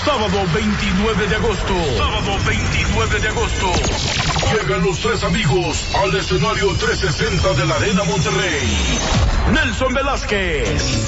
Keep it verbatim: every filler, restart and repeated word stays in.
Sábado veintinueve de agosto. Sábado veintinueve de agosto. Llegan los tres amigos al escenario trescientos sesenta de la Arena Monterrey. Nelson Velázquez,